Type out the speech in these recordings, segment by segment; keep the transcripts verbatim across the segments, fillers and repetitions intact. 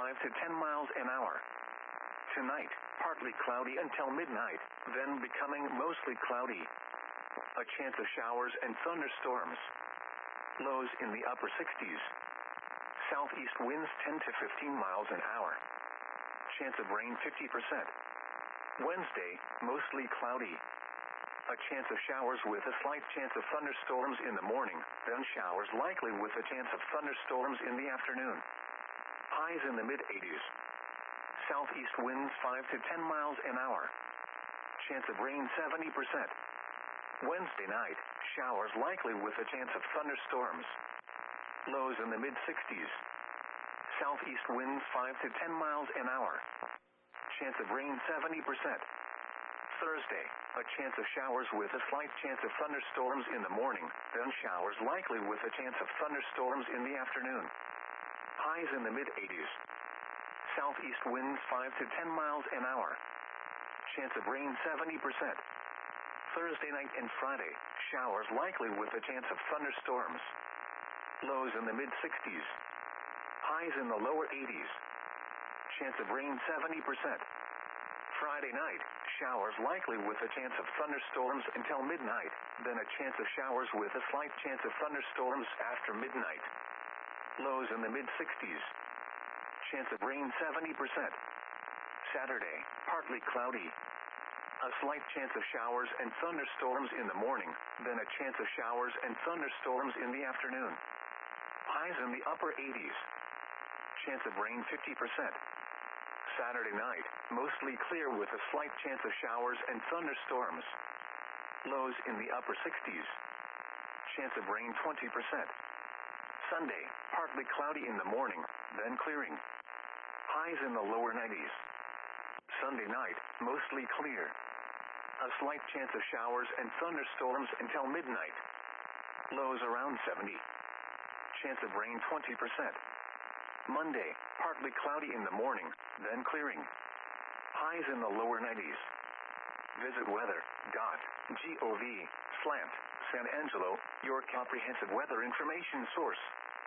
five to ten miles an hour. Tonight, partly cloudy until midnight, then becoming mostly cloudy. A chance of showers and thunderstorms. Lows in the upper sixties. Southeast winds ten to fifteen miles an hour. Chance of rain fifty percent. Wednesday, mostly cloudy. A chance of showers with a slight chance of thunderstorms in the morning, then showers likely with a chance of thunderstorms in the afternoon. Highs in the mid-eighties. Southeast winds five to ten miles an hour. Chance of rain seventy percent. Wednesday night, showers likely with a chance of thunderstorms. Lows in the mid-sixties. Southeast winds five to ten miles an hour. Chance of rain seventy percent. Thursday, a chance of showers with a slight chance of thunderstorms in the morning, then showers likely with a chance of thunderstorms in the afternoon. Highs in the mid-eighties. Southeast winds five to ten miles an hour. Chance of rain seventy percent. Thursday night and Friday, showers likely with a chance of thunderstorms. Lows in the mid-sixties. Highs in the lower eighties. Chance of rain seventy percent. Friday night, showers likely with a chance of thunderstorms until midnight, then a chance of showers with a slight chance of thunderstorms after midnight. Lows in the mid-sixties. Chance of rain seventy percent. Saturday, partly cloudy. A slight chance of showers and thunderstorms in the morning, then a chance of showers and thunderstorms in the afternoon. Highs in the upper eighties. Chance of rain fifty percent. Saturday night, mostly clear with a slight chance of showers and thunderstorms. Lows in the upper sixties. Chance of rain twenty percent. Sunday, partly cloudy in the morning, then clearing. Highs in the lower nineties. Sunday night, mostly clear. A slight chance of showers and thunderstorms until midnight. Lows around seventy. Chance of rain twenty percent. Monday, partly cloudy in the morning, then clearing. Highs in the lower nineties. Visit weather dot gov slash San Angelo, your comprehensive weather information source.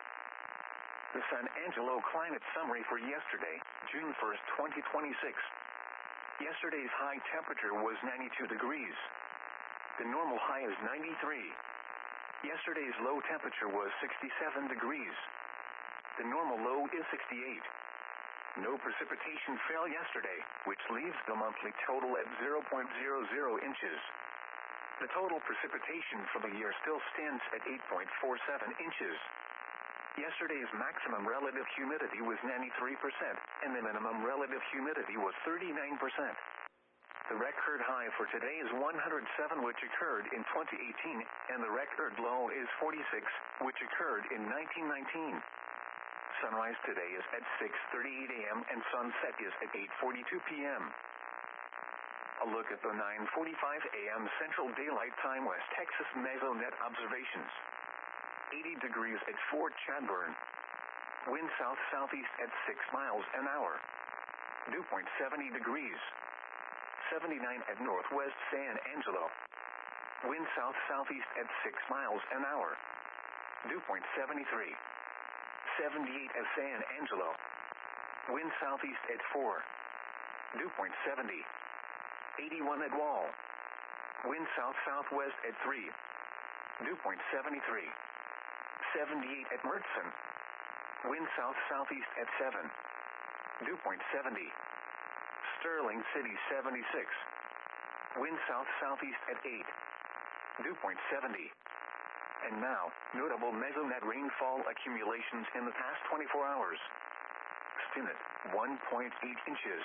The San Angelo climate summary for yesterday, June first, twenty twenty-six. Yesterday's high temperature was ninety-two degrees. The normal high is ninety-three. Yesterday's low temperature was sixty-seven degrees. The normal low is sixty-eight. No precipitation fell yesterday, which leaves the monthly total at zero point zero zero inches. The total precipitation for the year still stands at eight point four seven inches. Yesterday's maximum relative humidity was ninety-three percent, and the minimum relative humidity was thirty-nine percent. The record high for today is one hundred seven, which occurred in twenty eighteen, and the record low is forty-six, which occurred in nineteen nineteen. Sunrise today is at six thirty-eight a.m. and sunset is at eight forty-two p.m. A look at the nine forty-five a.m. Central Daylight Time West Texas Mesonet observations. eighty degrees at Fort Chadbourne. Wind south-southeast at six miles an hour. Dew point seventy degrees. seventy-nine at Northwest San Angelo. Wind south-southeast at six miles an hour. Dew point seventy-three. seventy-eight at San Angelo. Wind southeast at four. Dew point seventy. eighty-one at Wall. Wind south-southwest at three. Dew point seventy-three. seventy-eight at Mertzen. Wind south-southeast at seven. Dew point seventy. Sterling City seventy-six. Wind south-southeast at eight. Dew point seventy. And now, notable mesonet rainfall accumulations in the past twenty-four hours. Stinnett, one point eight inches.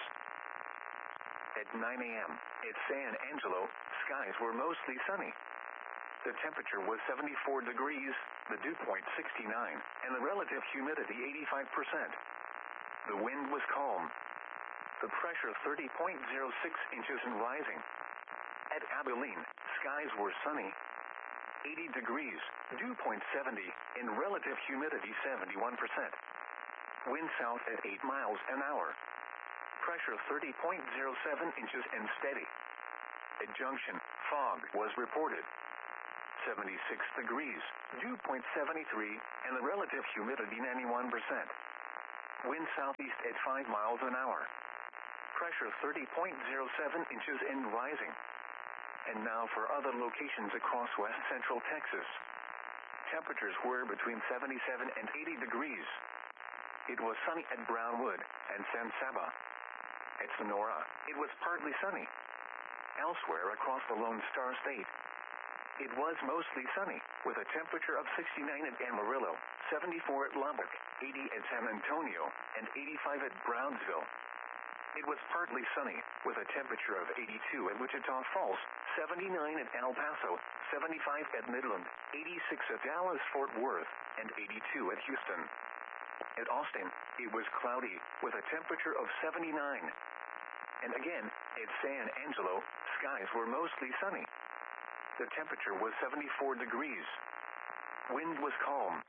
At nine a.m., at San Angelo, skies were mostly sunny. The temperature was seventy-four degrees, the dew point sixty-nine, and the relative humidity eighty-five percent. The wind was calm. The pressure thirty point zero six inches and rising. At Abilene, skies were sunny. eighty degrees, dew point seventy, and relative humidity seventy-one percent. Wind south at eight miles an hour. Pressure thirty point zero seven inches and steady. At Junction, fog was reported. seventy-six degrees, dew point seventy-three, and the relative humidity ninety-one percent. Wind southeast at five miles an hour. Pressure thirty point zero seven inches and rising. And now for other locations across west central Texas. Temperatures were between seventy-seven and eighty degrees. It was sunny at Brownwood and San Saba. At Sonora, it was partly sunny. Elsewhere across the Lone Star State, it was mostly sunny, with a temperature of sixty-nine at Amarillo, seventy-four at Lubbock, eighty at San Antonio, and eighty-five at Brownsville. It was partly sunny, with a temperature of eighty-two at Wichita Falls, seventy-nine at El Paso, seventy-five at Midland, eighty-six at Dallas-Fort Worth, and eighty-two at Houston. At Austin, it was cloudy, with a temperature of seventy-nine. And again, at San Angelo, skies were mostly sunny. The temperature was seventy-four degrees. Wind was calm.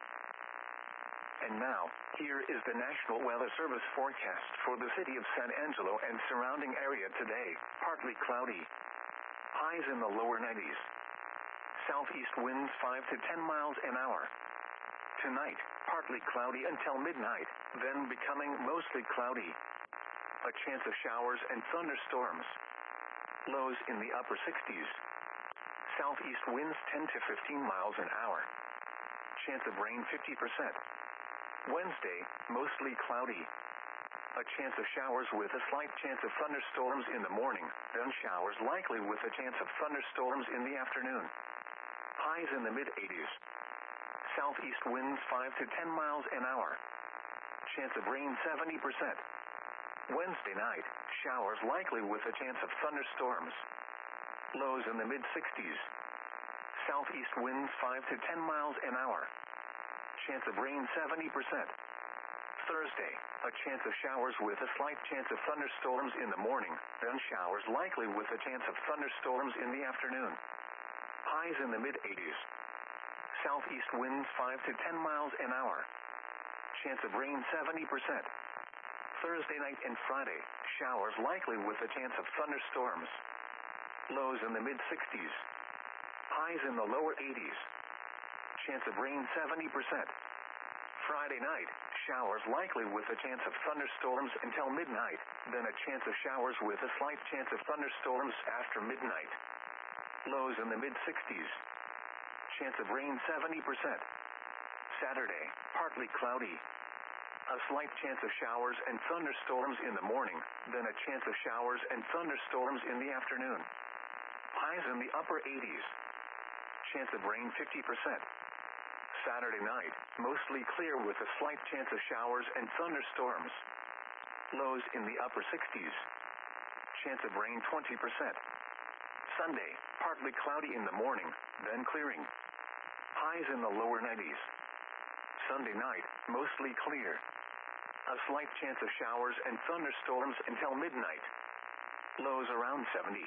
And now, here is the National Weather Service forecast for the city of San Angelo and surrounding area today. Partly cloudy. Highs in the lower nineties. Southeast winds five to ten miles an hour. Tonight, partly cloudy until midnight, then becoming mostly cloudy. A chance of showers and thunderstorms. Lows in the upper sixties. Southeast winds ten to fifteen miles an hour. Chance of rain fifty percent. Wednesday, mostly cloudy. A chance of showers with a slight chance of thunderstorms in the morning, then showers likely with a chance of thunderstorms in the afternoon. Highs in the mid-eighties. Southeast winds five to ten miles an hour. Chance of rain seventy percent. Wednesday night, showers likely with a chance of thunderstorms. Lows in the mid-sixties. Southeast winds five to ten miles an hour. Chance of rain seventy percent. Thursday, a chance of showers with a slight chance of thunderstorms in the morning, then showers likely with a chance of thunderstorms in the afternoon. Highs in the mid-eighties. Southeast winds five to ten miles an hour. Chance of rain seventy percent. Thursday night and Friday, showers likely with a chance of thunderstorms. Lows in the mid-sixties. Highs in the lower eighties. Chance of rain seventy percent. Friday night, showers likely with a chance of thunderstorms until midnight, then a chance of showers with a slight chance of thunderstorms after midnight. Lows in the mid-sixties. Chance of rain seventy percent. Saturday, partly cloudy. A slight chance of showers and thunderstorms in the morning, then a chance of showers and thunderstorms in the afternoon. Highs in the upper eighties. Chance of rain fifty percent. Saturday night, mostly clear with a slight chance of showers and thunderstorms. Lows in the upper sixties. Chance of rain twenty percent. Sunday, partly cloudy in the morning, then clearing. Highs in the lower nineties. Sunday night, mostly clear. A slight chance of showers and thunderstorms until midnight. Lows around seventy.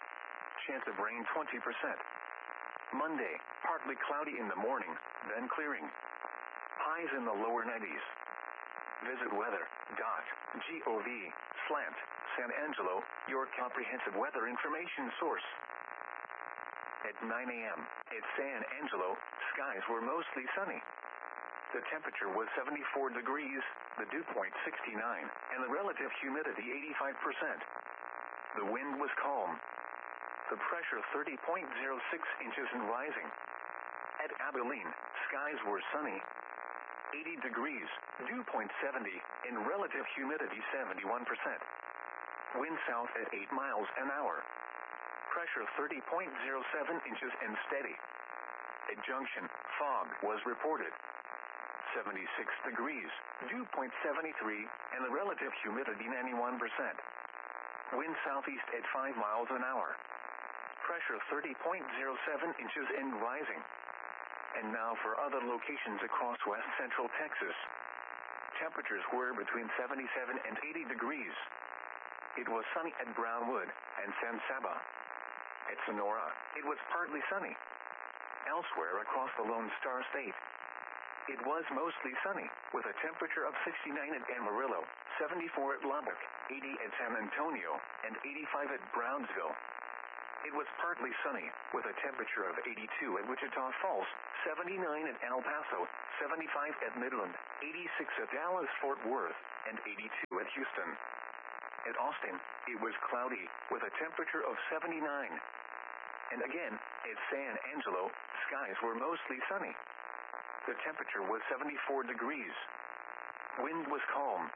Chance of rain twenty percent. Monday, partly cloudy in the morning, then clearing. Highs in the lower nineties. Visit weather dot gov slash San Angelo, your comprehensive weather information source. At nine a.m., at San Angelo, skies were mostly sunny. The temperature was seventy-four degrees, the dew point sixty-nine, and the relative humidity eighty-five percent. The wind was calm. The pressure thirty point zero six inches and rising. At Abilene, skies were sunny. eighty degrees, dew point seventy, and relative humidity seventy-one percent. Wind south at eight miles an hour. Pressure thirty point zero seven inches and steady. At Junction, fog was reported. seventy-six degrees, dew point seventy-three, and the relative humidity ninety-one percent. Wind southeast at five miles an hour. Pressure thirty point zero seven inches and rising. And now for other locations across west central Texas. Temperatures were between seventy-seven and eighty degrees. It was sunny at Brownwood and San Saba. At Sonora, it was partly sunny. Elsewhere across the Lone Star State, it was mostly sunny, with a temperature of sixty-nine at Amarillo, seventy-four at Lubbock, eighty at San Antonio, and eighty-five at Brownsville. It was partly sunny, with a temperature of eighty-two at Wichita Falls, seventy-nine at El Paso, seventy-five at Midland, eighty-six at Dallas-Fort Worth, and eighty-two at Houston. At Austin, it was cloudy, with a temperature of seventy-nine. And again, at San Angelo, skies were mostly sunny. The temperature was seventy-four degrees. Wind was calm.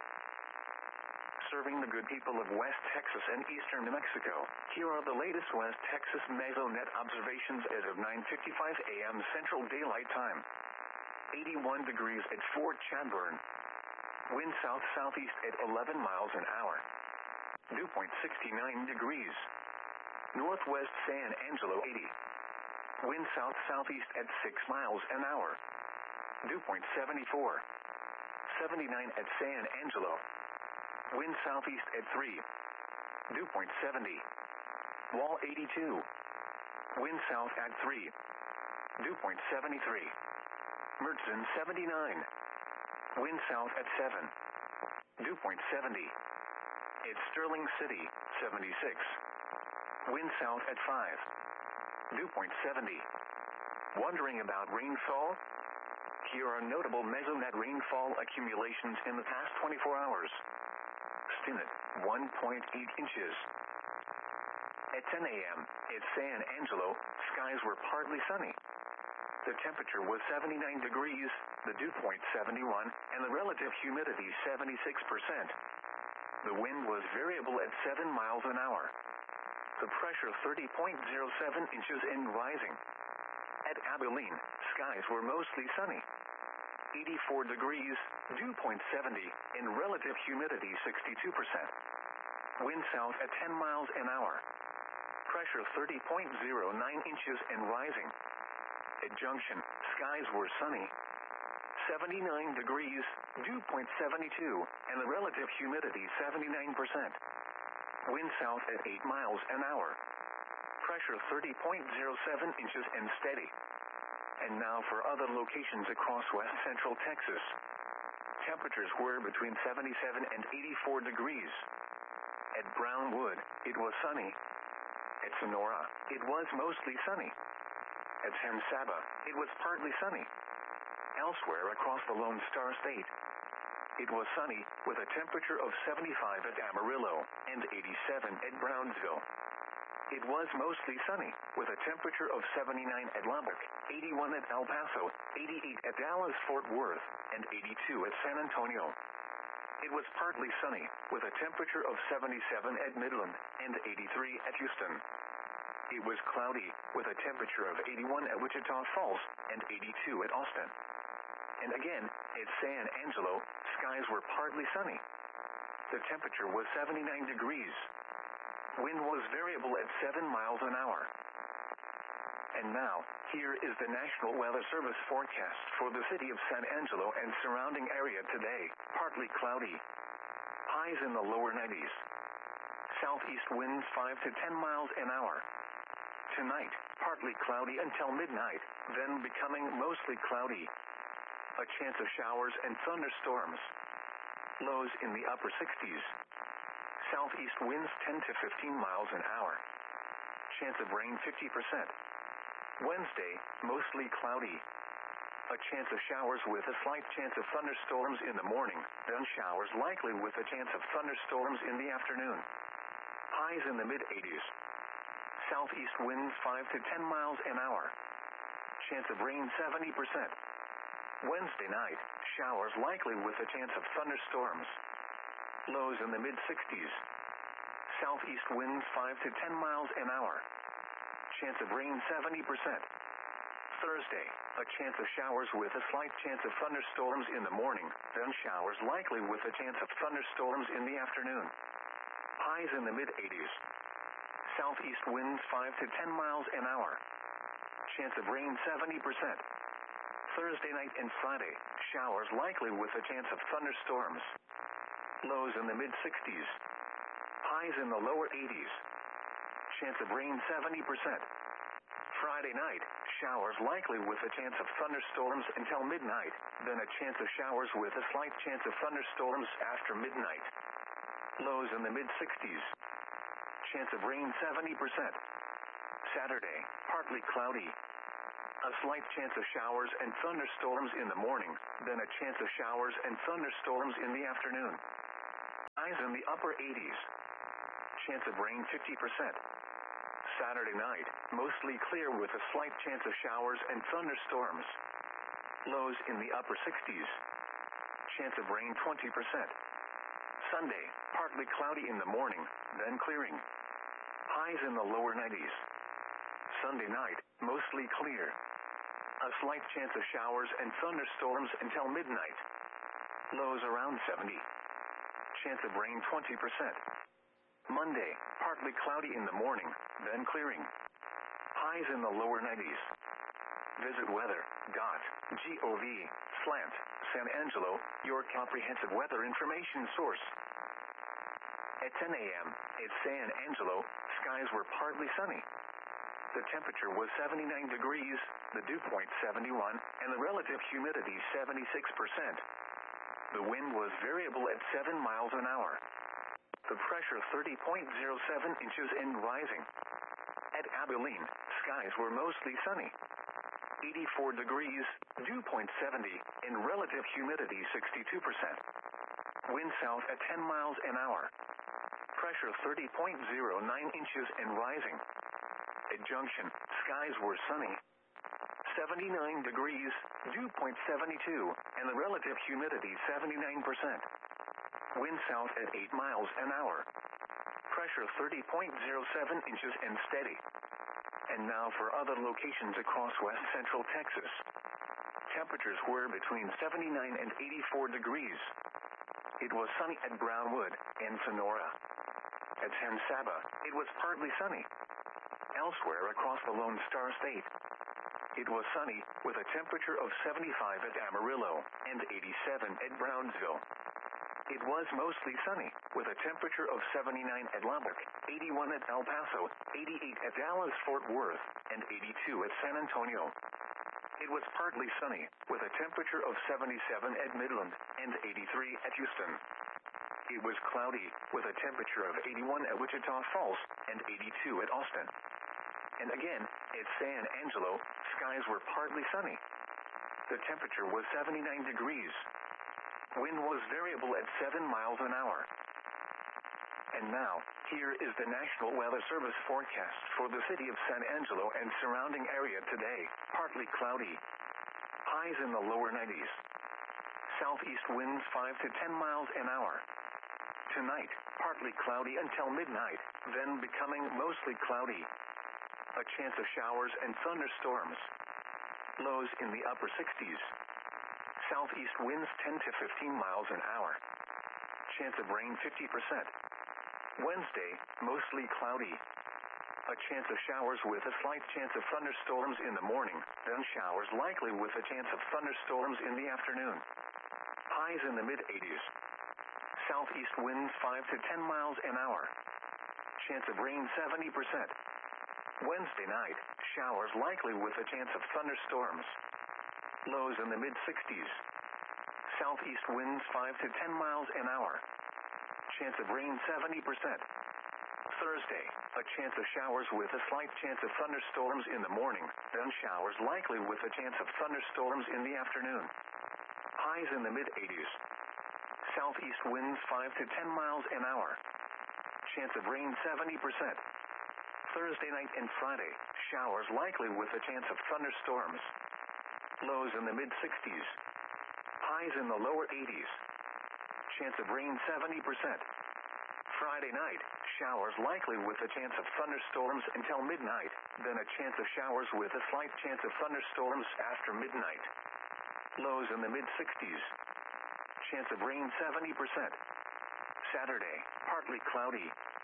Serving the good people of West Texas and eastern New Mexico, here are the latest West Texas Mesonet observations as of nine fifty-five a m Central Daylight Time. eighty-one degrees at Fort Chadbourne. Wind south-southeast at eleven miles an hour. Dew point sixty-nine degrees. Northwest San Angelo eighty. Wind south-southeast at six miles an hour. Dew point seventy-four. seventy-nine at San Angelo. Wind southeast at three. Dew point seventy. Wall eighty-two. Wind south at three. Dew point seventy-three. Mertzen seventy-nine. Wind south at seven. Dew point seventy. At Sterling City, seventy-six. Wind south at five. Dew point seventy. Wondering about rainfall? Here are notable Mesonet rainfall accumulations in the past twenty-four hours. Stinnett, one point eight inches. At ten a m, at San Angelo, skies were partly sunny. The temperature was seventy-nine degrees, the dew point seventy-one, and the relative humidity seventy-six percent. The wind was variable at seven miles an hour. The pressure thirty point zero seven inches and rising. At Abilene, skies were mostly sunny. eighty-four degrees, dew point seventy, and relative humidity sixty-two percent. Wind south at ten miles an hour. Pressure thirty point zero nine inches and rising. At Junction, skies were sunny. seventy-nine degrees, dew point seventy-two, and the relative humidity seventy-nine percent. Wind south at eight miles an hour. Pressure thirty point zero seven inches and steady. And now for other locations across west central Texas. Temperatures were between seventy-seven and eighty-four degrees. At Brownwood, it was sunny. At Sonora, it was mostly sunny. At San Saba, it was partly sunny. Elsewhere across the Lone Star State, it was sunny, with a temperature of seventy-five at Amarillo, and eighty-seven at Brownsville. It was mostly sunny, with a temperature of seventy-nine at Lubbock, eighty-one at El Paso, eighty-eight at Dallas-Fort Worth, and eighty-two at San Antonio. It was partly sunny, with a temperature of seventy-seven at Midland, and eighty-three at Houston. It was cloudy, with a temperature of eighty-one at Wichita Falls, and eighty-two at Austin. And again, at San Angelo, skies were partly sunny. The temperature was seventy-nine degrees. Wind was variable at seven miles an hour. And now, here is the National Weather Service forecast for the city of San Angelo and surrounding area today. Partly cloudy. Highs in the lower nineties. Southeast winds five to ten miles an hour. Tonight, partly cloudy until midnight, then becoming mostly cloudy. A chance of showers and thunderstorms. Lows in the upper sixties. Southeast winds ten to fifteen miles an hour. Chance of rain fifty percent. Wednesday, mostly cloudy. A chance of showers with a slight chance of thunderstorms in the morning, then showers likely with a chance of thunderstorms in the afternoon. Highs in the mid-eighties. Southeast winds five to ten miles an hour. Chance of rain seventy percent. Wednesday night, showers likely with a chance of thunderstorms. Lows in the mid-sixties. Southeast winds five to ten miles an hour. Chance of rain seventy percent. Thursday, a chance of showers with a slight chance of thunderstorms in the morning, then showers likely with a chance of thunderstorms in the afternoon. Highs in the mid-eighties. Southeast winds five to ten miles an hour. Chance of rain seventy percent. Thursday night and Friday, showers likely with a chance of thunderstorms. Lows in the mid-sixties. Highs in the lower eighties. Chance of rain seventy percent. Friday night, showers likely with a chance of thunderstorms until midnight, then a chance of showers with a slight chance of thunderstorms after midnight. Lows in the mid-sixties. Chance of rain seventy percent. Saturday, partly cloudy. A slight chance of showers and thunderstorms in the morning, then a chance of showers and thunderstorms in the afternoon. Highs in the upper eighties. Chance of rain fifty percent. Saturday night, mostly clear with a slight chance of showers and thunderstorms. Lows in the upper sixties. Chance of rain twenty percent. Sunday, partly cloudy in the morning, then clearing. Highs in the lower nineties. Sunday night, mostly clear. A slight chance of showers and thunderstorms until midnight. Lows around seventy. Chance of rain twenty percent. Monday, partly cloudy in the morning, then clearing. Highs in the lower nineties. Visit weather dot gov slash San Angelo, your comprehensive weather information source. At ten a.m. at San Angelo, skies were partly sunny. The temperature was seventy-nine degrees, the dew point seventy-one, and the relative humidity seventy-six percent. The wind was variable at seven miles an hour. The pressure thirty point zero seven inches and rising. At Abilene, skies were mostly sunny. eighty-four degrees, dew point seventy, and relative humidity sixty-two percent. Wind south at ten miles an hour. Pressure thirty point zero nine inches and rising. At Junction, skies were sunny. seventy-nine degrees, dew point seventy-two, and the relative humidity seventy-nine percent. Wind south at eight miles an hour. Pressure thirty point zero seven inches and steady. And now for other locations across west central Texas. Temperatures were between seventy-nine and eighty-four degrees. It was sunny at Brownwood and Sonora. At San Saba, it was partly sunny. Elsewhere across the Lone Star State, it was sunny with a temperature of seventy-five at Amarillo and eighty-seven at Brownsville. It was mostly sunny, with a temperature of seventy-nine at Lubbock, eighty-one at El Paso, eighty-eight at Dallas-Fort Worth, and eighty-two at San Antonio. It was partly sunny, with a temperature of seventy-seven at Midland, and eighty-three at Houston. It was cloudy, with a temperature of eighty-one at Wichita Falls, and eighty-two at Austin. And again, at San Angelo, skies were partly sunny. The temperature was seventy-nine degrees. Wind was variable at seven miles an hour. And now, here is the National Weather Service forecast for the city of San Angelo and surrounding area today. Partly cloudy. Highs in the lower nineties. Southeast winds five to ten miles an hour. Tonight, partly cloudy until midnight, then becoming mostly cloudy. A chance of showers and thunderstorms. Lows in the upper sixties. Southeast winds ten to fifteen miles an hour. Chance of rain fifty percent. Wednesday, mostly cloudy. A chance of showers with a slight chance of thunderstorms in the morning, then showers likely with a chance of thunderstorms in the afternoon. Highs in the mid-eighties. Southeast winds five to ten miles an hour. Chance of rain seventy percent. Wednesday night, showers likely with a chance of thunderstorms. Lows in the mid-sixties. Southeast winds five to ten miles an hour. Chance of rain seventy percent. Thursday, a chance of showers with a slight chance of thunderstorms in the morning, then showers likely with a chance of thunderstorms in the afternoon. Highs in the mid-eighties. Southeast winds five to ten miles an hour. Chance of rain seventy percent. Thursday night and Friday, showers likely with a chance of thunderstorms. Lows in the mid-sixties. Highs in the lower eighties. Chance of rain seventy percent. Friday night, showers likely with a chance of thunderstorms until midnight, then a chance of showers with a slight chance of thunderstorms after midnight. Lows in the mid-sixties. Chance of rain seventy percent. Saturday, partly cloudy.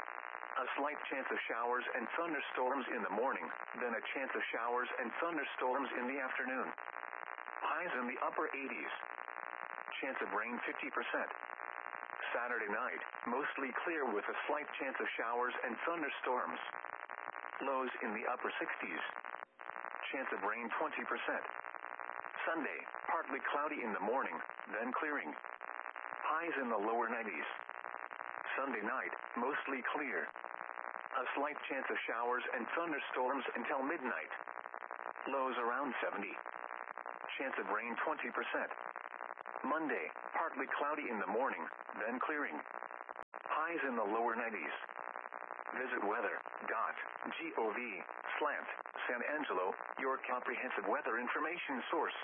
A slight chance of showers and thunderstorms in the morning, then a chance of showers and thunderstorms in the afternoon. Highs in the upper eighties. Chance of rain fifty percent. Saturday night, mostly clear with a slight chance of showers and thunderstorms. Lows in the upper sixties. Chance of rain twenty percent. Sunday, partly cloudy in the morning, then clearing. Highs in the lower nineties. Sunday night, mostly clear. A slight chance of showers and thunderstorms until midnight. Lows around seventy. Chance of rain twenty percent. Monday, partly cloudy in the morning, then clearing. Highs in the lower nineties. Visit weather.gov slant San Angelo, your comprehensive weather information source.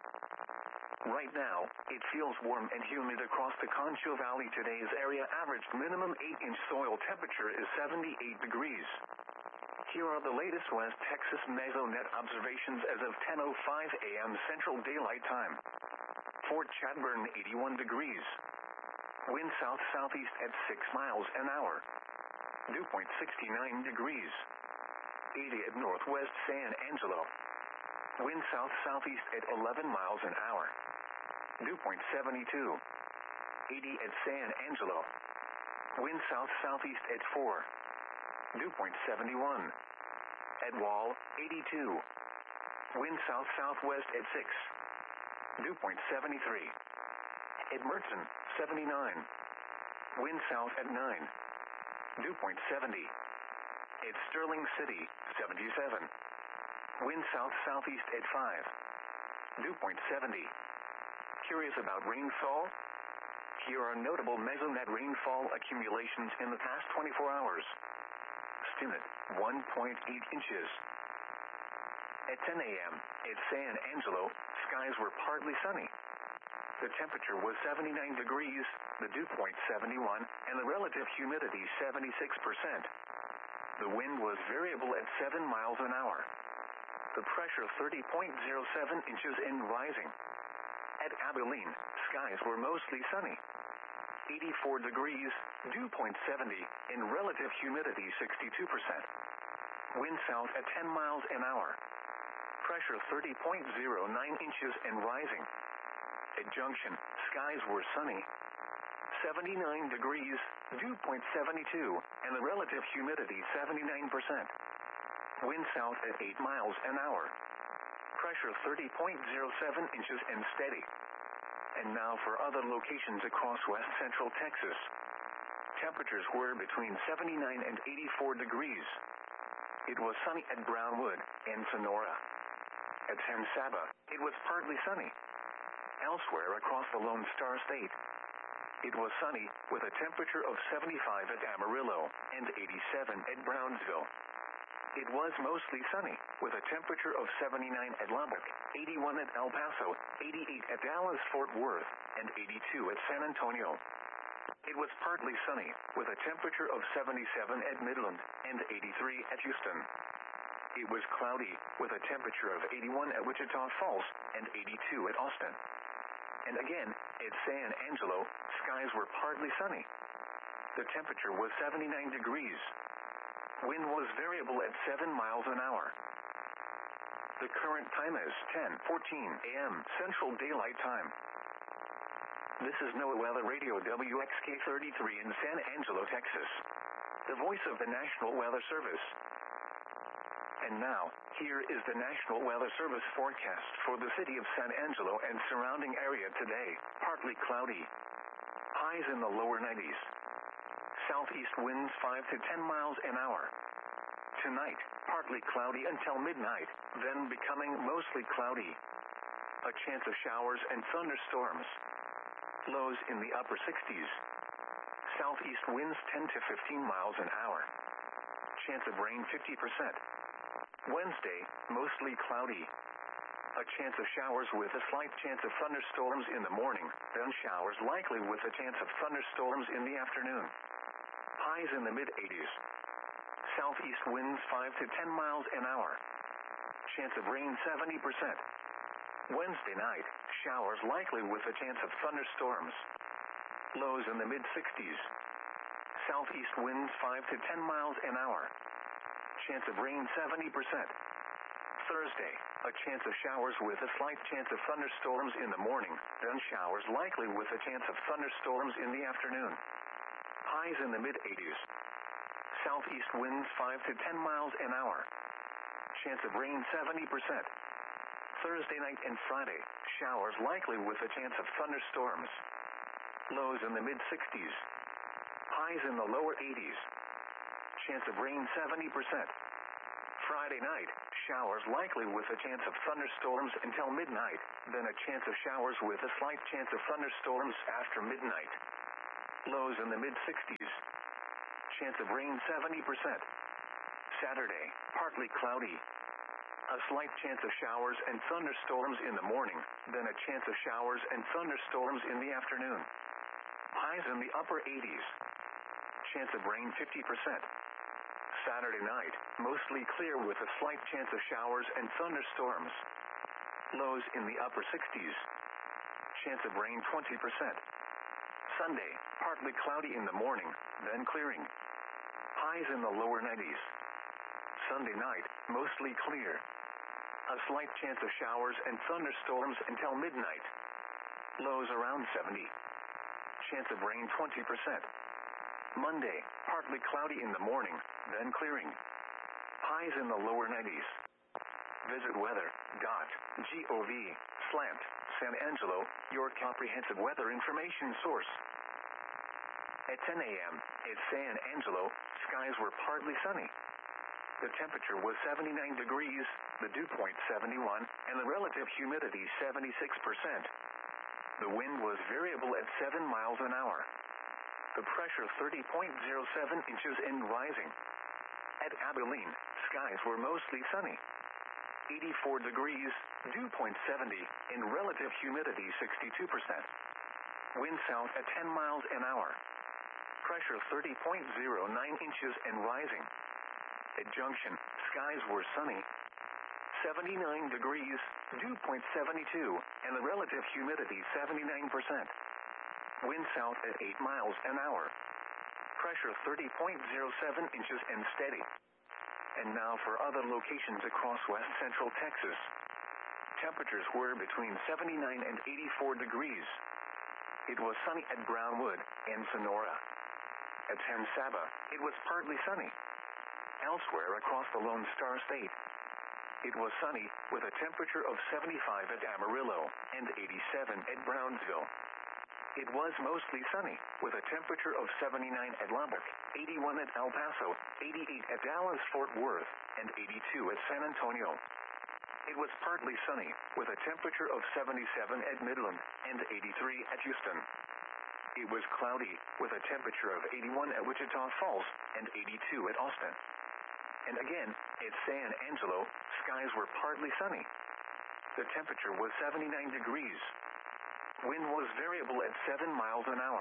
Right now, it feels warm and humid across the Concho Valley. Today's area averaged minimum eight inch soil temperature is seventy-eight degrees. Here are the latest West Texas Mesonet observations as of ten oh five a m Central Daylight Time. Fort Chadbourne eighty-one degrees. Wind south-southeast at six miles an hour. Dew point sixty-nine degrees. eighty at Northwest San Angelo. Wind south-southeast at eleven miles an hour. Dew point seventy-two. eighty at San Angelo. Wind south-southeast at four. Dew point seventy-one. At Wall, eighty-two. Wind south-southwest at six. Dew point seventy-three. At Merton, seventy-nine. Wind south at nine. Dew point seventy. At Sterling City, seventy-seven. Wind south-southeast at five. Dew point seventy. Curious about rainfall? Here are notable Mesonet rainfall accumulations in the past twenty-four hours. Stinnett, one point eight inches. At ten a m at San Angelo, skies were partly sunny. The temperature was seventy-nine degrees, the dew point seventy-one, and the relative humidity seventy-six percent. The wind was variable at seven miles an hour. The pressure thirty point oh seven inches and rising. At Abilene, skies were mostly sunny. eighty-four degrees, dew point seventy, and relative humidity sixty-two percent. Wind south at ten miles an hour. Pressure thirty point oh nine inches and rising. At Junction, skies were sunny. seventy-nine degrees, dew point seventy-two, and the relative humidity seventy-nine percent. Wind south at eight miles an hour. Pressure thirty point oh seven inches and steady. And now for other locations across west central Texas. Temperatures were between seventy-nine and eighty-four degrees. It was sunny at Brownwood and Sonora. At San Saba, it was partly sunny. Elsewhere across the Lone Star State, it was sunny with a temperature of seventy-five at Amarillo and eighty-seven at Brownsville. It was mostly sunny with a temperature of seventy-nine at Lubbock, eighty-one at El Paso, eighty-eight at Dallas-Fort Worth, and eighty-two at San Antonio. It was partly sunny with a temperature of seventy-seven at Midland and eighty-three at Houston. It was cloudy with a temperature of eighty-one at Wichita Falls and eighty-two at Austin. And again, at San Angelo, skies were partly sunny. The temperature was seventy-nine degrees. Wind was variable at seven miles an hour. The current time is ten fourteen a m Central Daylight Time. This is NOAA Weather Radio W X K thirty-three in San Angelo, Texas. The voice of the National Weather Service. And now, here is the National Weather Service forecast for the city of San Angelo and surrounding area today. Partly cloudy. Highs in the lower nineties. Southeast winds five to ten miles an hour. Tonight, partly cloudy until midnight, then becoming mostly cloudy. A chance of showers and thunderstorms. Lows in the upper sixties. Southeast winds ten to fifteen miles an hour. Chance of rain fifty percent. Wednesday, mostly cloudy. A chance of showers with a slight chance of thunderstorms in the morning, then showers likely with a chance of thunderstorms in the afternoon. Highs in the mid-eighties. Southeast winds five to ten miles an hour. Chance of rain seventy percent. Wednesday night, showers likely with a chance of thunderstorms. Lows in the mid-sixties. Southeast winds five to ten miles an hour. Chance of rain seventy percent. Thursday, a chance of showers with a slight chance of thunderstorms in the morning, then showers likely with a chance of thunderstorms in the afternoon. Highs in the mid-eighties. Southeast winds five to ten miles an hour. Chance of rain seventy percent. Thursday night and Friday, showers likely with a chance of thunderstorms. Lows in the mid-sixties. Highs in the lower eighties. chance of rain seventy percent. Friday night, showers likely with a chance of thunderstorms until midnight, then a chance of showers with a slight chance of thunderstorms after midnight. Lows in the mid-sixties. Chance of rain seventy percent. Saturday, partly cloudy. A slight chance of showers and thunderstorms in the morning, then a chance of showers and thunderstorms in the afternoon. Highs in the upper eighties. Chance of rain fifty percent. Saturday night, mostly clear with a slight chance of showers and thunderstorms. Lows in the upper sixties. Chance of rain twenty percent. Sunday, partly cloudy in the morning, then clearing. Highs in the lower nineties. Sunday night, mostly clear. A slight chance of showers and thunderstorms until midnight. Lows around seventy. Chance of rain twenty percent. Monday, partly cloudy in the morning, then clearing. Highs in the lower nineties. Visit weather.gov slant San Angelo, your comprehensive weather information source. At ten a.m., at San Angelo, skies were partly sunny. The temperature was seventy-nine degrees, the dew point seventy-one, and the relative humidity seventy-six percent. The wind was variable at seven miles an hour. The pressure thirty point zero seven inches and rising. At Abilene, skies were mostly sunny. eighty-four degrees, dew point seventy, and relative humidity sixty-two percent. Wind south at ten miles an hour. Pressure thirty point zero nine inches and rising. At Junction, skies were sunny. seventy-nine degrees, dew point seventy-two, and the relative humidity seventy-nine percent. Wind south at eight miles an hour. Pressure thirty point zero seven inches and steady. And now for other locations across west central Texas. Temperatures were between seventy-nine and eighty-four degrees. It was sunny at Brownwood and Sonora. At San Saba, it was partly sunny. Elsewhere across the Lone Star State, it was sunny with a temperature of seventy-five at Amarillo and eighty-seven at Brownsville. It was mostly sunny with a temperature of seventy-nine at Lubbock, eighty-one at El Paso, eighty-eight at Dallas-Fort Worth, and eighty-two at San Antonio. It was partly sunny with a temperature of seventy-seven at Midland and eighty-three at Houston. It was cloudy with a temperature of eighty-one at Wichita Falls and eighty-two at Austin. And again, at San Angelo, skies were partly sunny. The temperature was seventy-nine degrees. Wind was variable at seven miles an hour.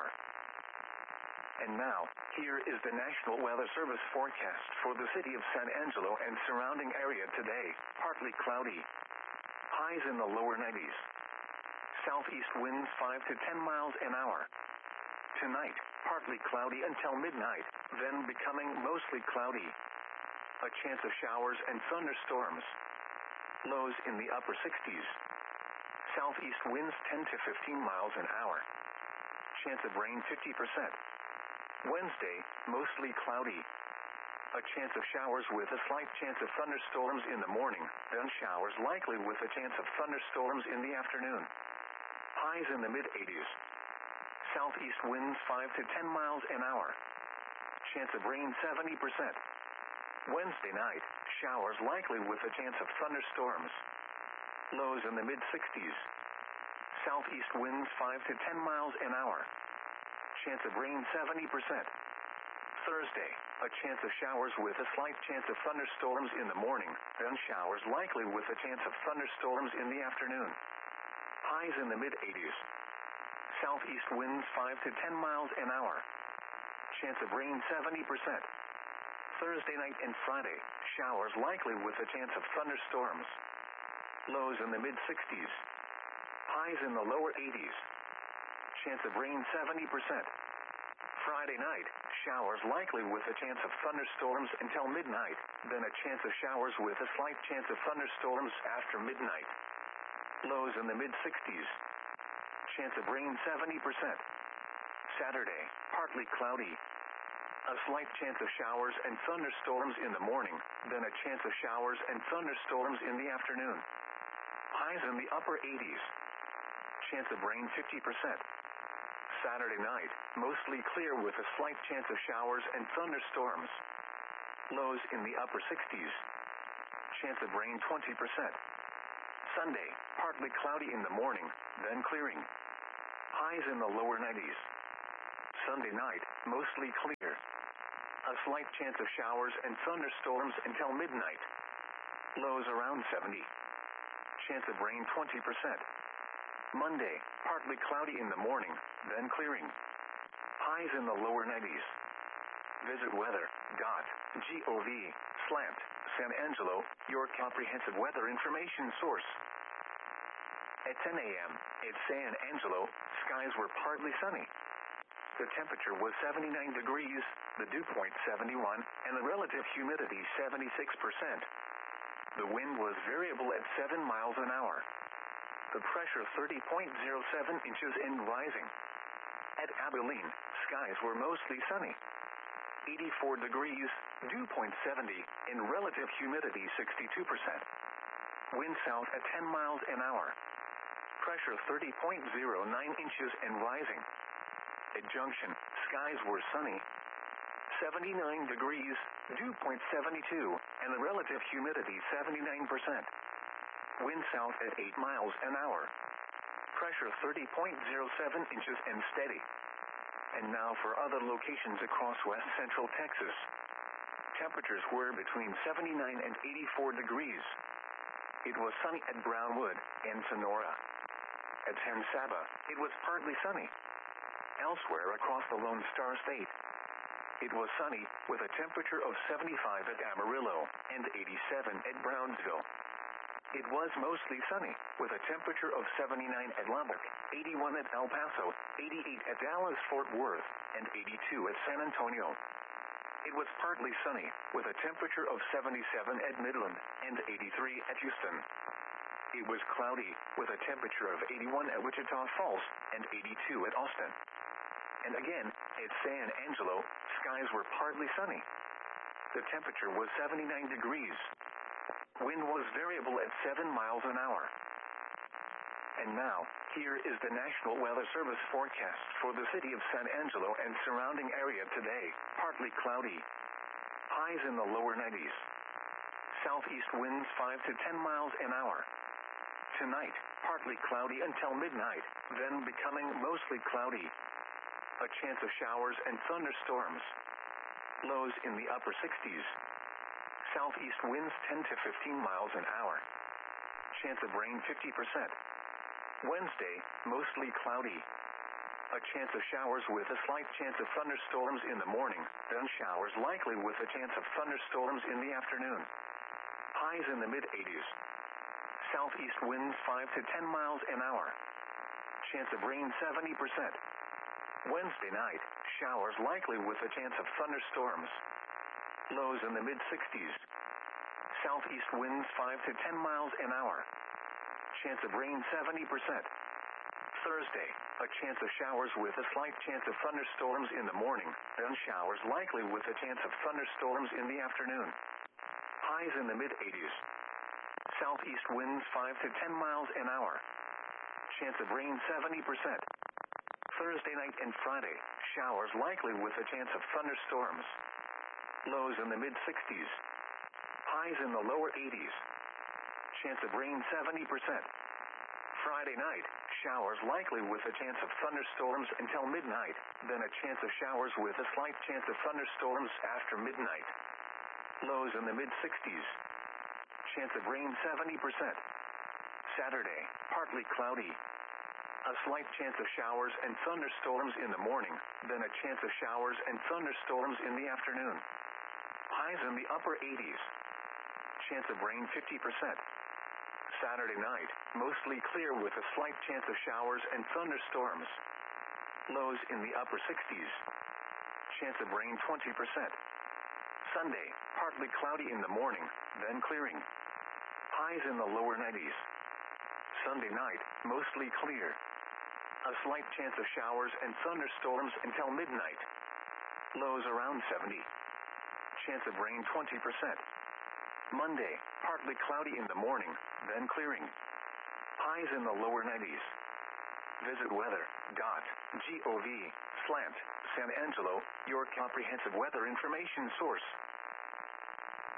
And now, here is the National Weather Service forecast for the city of San Angelo and surrounding area today. Partly cloudy. Highs in the lower nineties. Southeast winds five to ten miles an hour. Tonight, partly cloudy until midnight, then becoming mostly cloudy. A chance of showers and thunderstorms. Lows in the upper sixties. Southeast winds ten to fifteen miles an hour. Chance of rain fifty percent. Wednesday, mostly cloudy. A chance of showers with a slight chance of thunderstorms in the morning, then showers likely with a chance of thunderstorms in the afternoon. Highs in the mid-eighties. Southeast winds five to ten miles an hour. Chance of rain seventy percent. Wednesday night, showers likely with a chance of thunderstorms. Lows in the mid-sixties. Southeast winds five to ten miles an hour. Chance of rain seventy percent. Thursday, a chance of showers with a slight chance of thunderstorms in the morning, then showers likely with a chance of thunderstorms in the afternoon. Highs in the mid-eighties. Southeast winds five to ten miles an hour. Chance of rain seventy percent. Thursday night and Friday, showers likely with a chance of thunderstorms. Lows in the mid-sixties. Highs in the lower eighties. Chance of rain seventy percent. Friday night, showers likely with a chance of thunderstorms until midnight, then a chance of showers with a slight chance of thunderstorms after midnight. Lows in the mid-sixties. Chance of rain seventy percent. Saturday, partly cloudy. A slight chance of showers and thunderstorms in the morning, then a chance of showers and thunderstorms in the afternoon. Highs in the upper eighties. Chance of rain fifty percent. Saturday night, mostly clear with a slight chance of showers and thunderstorms. Lows in the upper sixties. Chance of rain twenty percent. Sunday, partly cloudy in the morning, then clearing. Highs in the lower nineties. Sunday night, mostly clear. A slight chance of showers and thunderstorms until midnight. Lows around seventy. Chance of rain twenty percent. Monday, partly cloudy in the morning, then clearing. Highs in the lower nineties. Visit weather dot gov slash San Angelo, your comprehensive weather information source. At ten a.m. at San Angelo, skies were partly sunny. The temperature was seventy-nine degrees, the dew point seventy-one, and the relative humidity seventy-six percent. The wind was variable at seven miles an hour. The pressure thirty point zero seven inches and rising. At Abilene, skies were mostly sunny. eighty-four degrees, dew point seventy, and relative humidity sixty-two percent. Wind south at ten miles an hour. Pressure thirty point zero nine inches and rising. At Junction, skies were sunny. seventy-nine degrees, dew point seventy-two, and the relative humidity seventy-nine percent. Wind south at eight miles an hour. Pressure thirty point zero seven inches and steady. And now for other locations across west central Texas. Temperatures were between seventy-nine and eighty-four degrees. It was sunny at Brownwood and Sonora. At San Saba, it was partly sunny. Elsewhere across the Lone Star State, it was sunny with a temperature of seventy-five at Amarillo and eighty-seven at Brownsville. It was mostly sunny with a temperature of seventy-nine at Lubbock, eighty-one at El Paso, eighty-eight at Dallas-Fort Worth, and eighty-two at San Antonio. It was partly sunny with a temperature of seventy-seven at Midland and eighty-three at Houston. It was cloudy with a temperature of eighty-one at Wichita Falls and eighty-two at Austin. And again, at San Angelo, skies were partly sunny. The temperature was seventy-nine degrees. Wind was variable at seven miles an hour. And now, here is the National Weather Service forecast for the city of San Angelo and surrounding area today. Partly cloudy. Highs in the lower nineties. Southeast winds five to ten miles an hour. Tonight, partly cloudy until midnight, then becoming mostly cloudy. A chance of showers and thunderstorms. Lows in the upper sixties. Southeast winds ten to fifteen miles an hour. Chance of rain fifty percent. Wednesday, mostly cloudy. A chance of showers with a slight chance of thunderstorms in the morning, then showers likely with a chance of thunderstorms in the afternoon. Highs in the mid-eighties. Southeast winds five to ten miles an hour. Chance of rain seventy percent. Wednesday night, showers likely with a chance of thunderstorms. Lows in the mid-sixties. Southeast winds five to ten miles an hour. Chance of rain seventy percent. Thursday, a chance of showers with a slight chance of thunderstorms in the morning, then showers likely with a chance of thunderstorms in the afternoon. Highs in the mid-eighties. Southeast winds five to ten miles an hour. Chance of rain seventy percent. Thursday night and Friday, showers likely with a chance of thunderstorms. Lows in the mid-sixties. Highs in the lower eighties. Chance of rain seventy percent. Friday night, showers likely with a chance of thunderstorms until midnight, then a chance of showers with a slight chance of thunderstorms after midnight. Lows in the mid-sixties. Chance of rain seventy percent. Saturday, partly cloudy. A slight chance of showers and thunderstorms in the morning, then a chance of showers and thunderstorms in the afternoon. Highs in the upper eighties. Chance of rain fifty percent. Saturday night, mostly clear with a slight chance of showers and thunderstorms. Lows in the upper sixties. Chance of rain twenty percent. Sunday, partly cloudy in the morning, then clearing. Highs in the lower nineties. Sunday night, mostly clear. A slight chance of showers and thunderstorms until midnight. Lows around seventy. Chance of rain twenty percent. Monday, partly cloudy in the morning, then clearing. Highs in the lower nineties. Visit weather dot gov slash San Angelo, your comprehensive weather information source.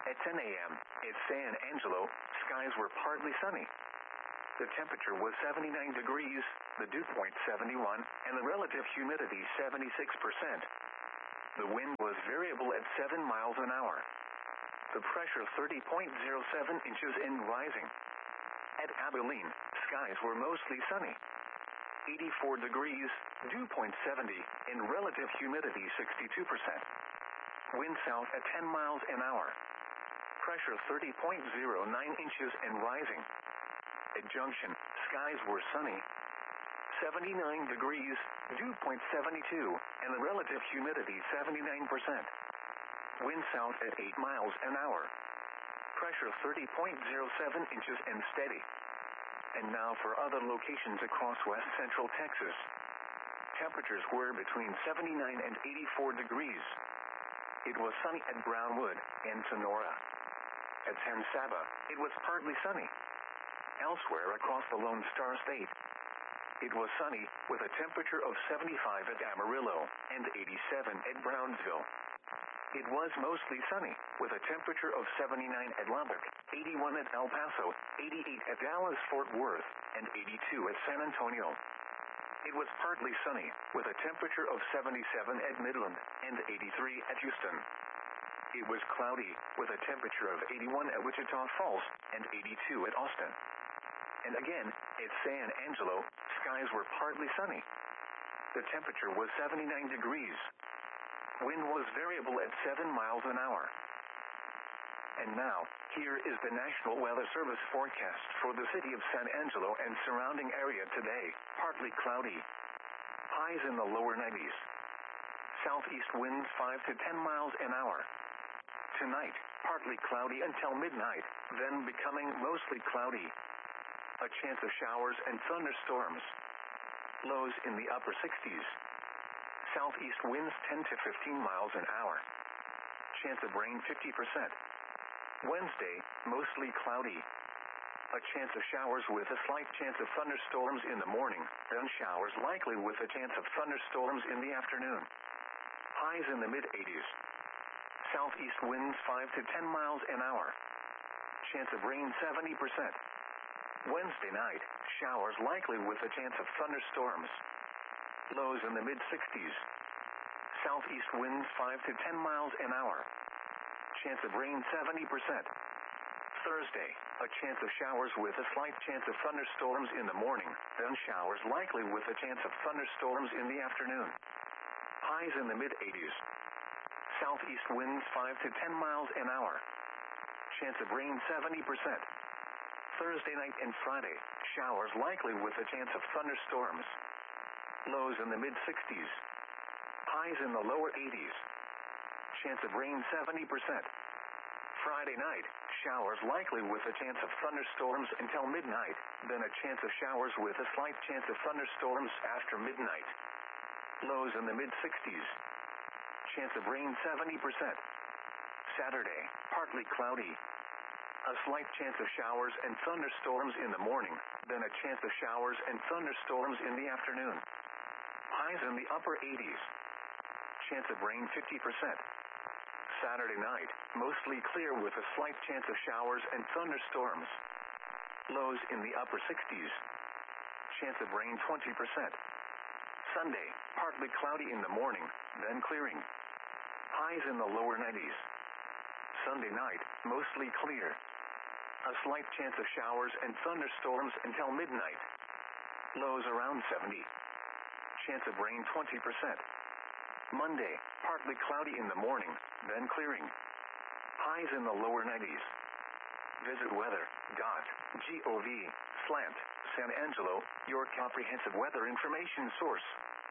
At ten a.m., at San Angelo, skies were partly sunny. The temperature was seventy-nine degrees, the dew point seventy-one, and the relative humidity seventy-six percent. The wind was variable at seven miles an hour. The pressure thirty point zero seven inches and rising. At Abilene, skies were mostly sunny. eighty-four degrees, dew point seventy, and relative humidity sixty-two percent. Wind south at ten miles an hour. Pressure thirty point zero nine inches and rising. At Junction, skies were sunny. seventy-nine degrees, dew point seventy-two, and the relative humidity seventy-nine percent. Wind south at eight miles an hour. Pressure thirty point zero seven inches and steady. And now for other locations across west central Texas. Temperatures were between seventy-nine and eighty-four degrees. It was sunny at Brownwood and Sonora. At San Saba, it was partly sunny. Elsewhere across the Lone Star State, it was sunny with a temperature of seventy-five at Amarillo and eighty-seven at Brownsville. It was mostly sunny with a temperature of seventy-nine at Lubbock, eighty-one at El Paso, eighty-eight at Dallas-Fort Worth, and eighty-two at San Antonio. It was partly sunny with a temperature of seventy-seven at Midland and eighty-three at Houston. It was cloudy with a temperature of eighty-one at Wichita Falls and eighty-two at Austin. And again, at San Angelo, skies were partly sunny. The temperature was seventy-nine degrees. Wind was variable at seven miles an hour. And now, here is the National Weather Service forecast for the city of San Angelo and surrounding area today. Partly cloudy. Highs in the lower nineties. Southeast winds five to ten miles an hour. Tonight, partly cloudy until midnight, then becoming mostly cloudy. A chance of showers and thunderstorms. Lows in the upper sixties. Southeast winds ten to fifteen miles an hour. Chance of rain fifty percent. Wednesday, mostly cloudy. A chance of showers with a slight chance of thunderstorms in the morning, then showers likely with a chance of thunderstorms in the afternoon. Highs in the mid-eighties. Southeast winds five to ten miles an hour. Chance of rain seventy percent. Wednesday night, showers likely with a chance of thunderstorms. Lows in the mid-sixties. Southeast winds five to ten miles an hour. Chance of rain seventy percent. Thursday, a chance of showers with a slight chance of thunderstorms in the morning, then showers likely with a chance of thunderstorms in the afternoon. Highs in the mid-eighties. Southeast winds five to ten miles an hour. Chance of rain seventy percent. Thursday night and Friday, showers likely with a chance of thunderstorms. Lows in the mid-sixties. Highs in the lower eighties. Chance of rain seventy percent. Friday night, showers likely with a chance of thunderstorms until midnight, then a chance of showers with a slight chance of thunderstorms after midnight. Lows in the mid-sixties. Chance of rain seventy percent. Saturday, partly cloudy. A slight chance of showers and thunderstorms in the morning, then a chance of showers and thunderstorms in the afternoon. Highs in the upper eighties. Chance of rain fifty percent. Saturday night, mostly clear with a slight chance of showers and thunderstorms. Lows in the upper sixties. Chance of rain twenty percent. Sunday, partly cloudy in the morning, then clearing. Highs in the lower nineties. Sunday night, mostly clear. A slight chance of showers and thunderstorms until midnight. Lows around seventy. Chance of rain twenty percent. Monday, partly cloudy in the morning, then clearing. Highs in the lower nineties. Visit weather dot gov slash San Angelo, your comprehensive weather information source.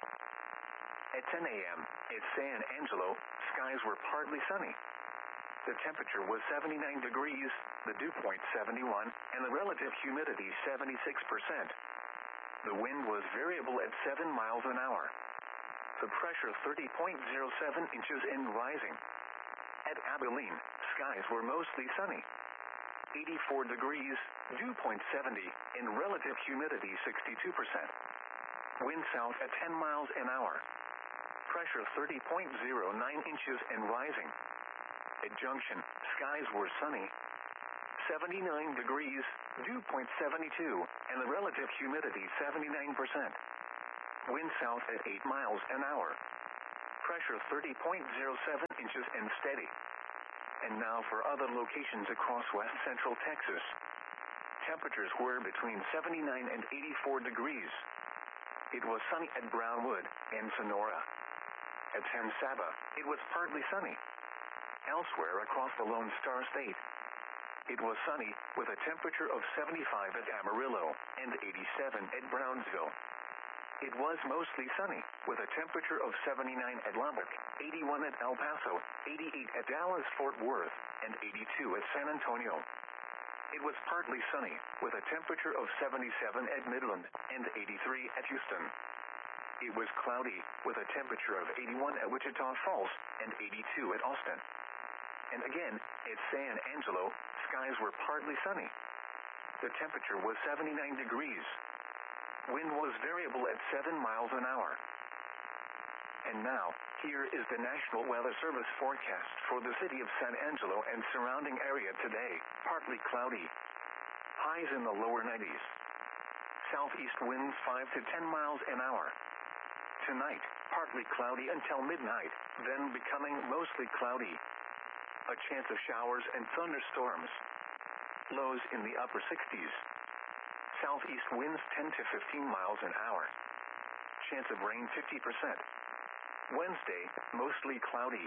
At ten a.m., at San Angelo, skies were partly sunny. The temperature was seventy-nine degrees, the dew point seventy-one, and the relative humidity seventy-six percent. The wind was variable at seven miles an hour. The pressure thirty point zero seven inches and rising. At Abilene, skies were mostly sunny. eighty-four degrees, dew point seventy, and relative humidity sixty-two percent. Wind south at ten miles an hour. Pressure thirty point zero nine inches and rising. At Junction, skies were sunny. seventy-nine degrees, dew point seven two, and the relative humidity seventy-nine percent. Wind south at eight miles an hour. Pressure thirty point zero seven inches and steady. And now for other locations across west central Texas. Temperatures were between seventy-nine and eighty-four degrees. It was sunny at Brownwood and Sonora. At San Saba, it was partly sunny. Elsewhere across the Lone Star State, it was sunny with a temperature of seventy-five at Amarillo and eighty-seven at Brownsville. It was mostly sunny, with a temperature of seventy-nine at Lubbock, eighty-one at El Paso, eighty-eight at Dallas-Fort Worth, and eighty-two at San Antonio. It was partly sunny, with a temperature of seventy-seven at Midland, and eighty-three at Houston. It was cloudy, with a temperature of eighty-one at Wichita Falls, and eighty-two at Austin. And again, at San Angelo, skies were partly sunny. The temperature was seventy-nine degrees. Wind was variable at seven miles an hour. And now, here is the National Weather Service forecast for the city of San Angelo and surrounding area today. Partly cloudy. Highs in the lower nineties. Southeast winds five to ten miles an hour. Tonight, partly cloudy until midnight, then becoming mostly cloudy. A chance of showers and thunderstorms. Lows in the upper sixties. Southeast winds ten to fifteen miles an hour. Chance of rain fifty percent. Wednesday, mostly cloudy.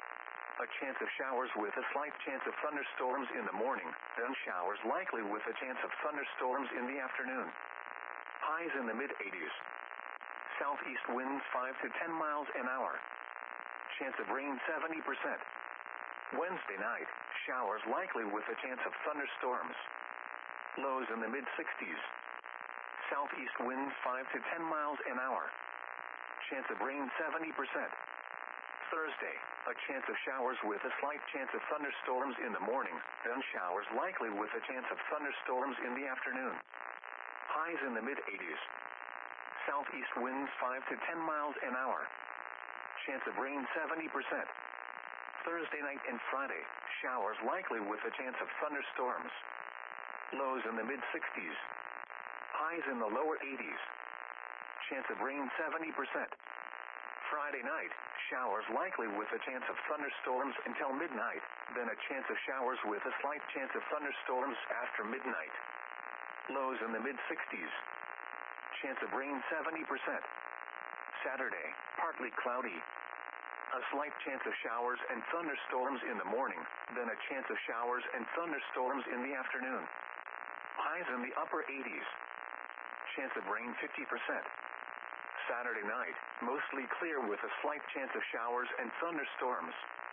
A chance of showers with a slight chance of thunderstorms in the morning, then showers likely with a chance of thunderstorms in the afternoon. Highs in the mid-eighties. Southeast winds five to ten miles an hour. Chance of rain seventy percent. Wednesday night, showers likely with a chance of thunderstorms. Lows in the mid-sixties. Southeast winds five to ten miles an hour. Chance of rain seventy percent. Thursday, a chance of showers with a slight chance of thunderstorms in the morning, then showers likely with a chance of thunderstorms in the afternoon. Highs in the mid-eighties. Southeast winds five to ten miles an hour. Chance of rain seventy percent. Thursday night and Friday, showers likely with a chance of thunderstorms. Lows in the mid-sixties. Highs in the lower eighties. Chance of rain seventy percent. Friday night, showers likely with a chance of thunderstorms until midnight, then a chance of showers with a slight chance of thunderstorms after midnight. Lows in the mid-sixties. Chance of rain seventy percent. Saturday, partly cloudy. A slight chance of showers and thunderstorms in the morning, then a chance of showers and thunderstorms in the afternoon. Highs in the upper eighties. Chance of rain fifty percent. Saturday night, mostly clear with a slight chance of showers and thunderstorms.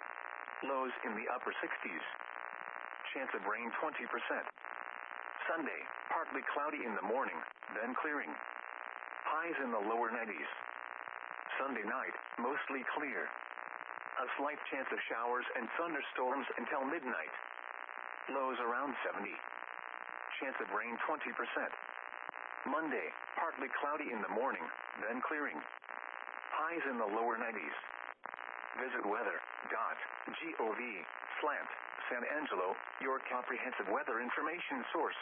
Lows in the upper sixties. Chance of rain twenty percent. Sunday, partly cloudy in the morning, then clearing. Highs in the lower nineties. Sunday night, mostly clear. A slight chance of showers and thunderstorms until midnight. Lows around seventy. Chance of rain twenty percent. Monday, partly cloudy in the morning, then clearing. Highs in the lower nineties. Visit weather dot gov slash San Angelo, your comprehensive weather information source.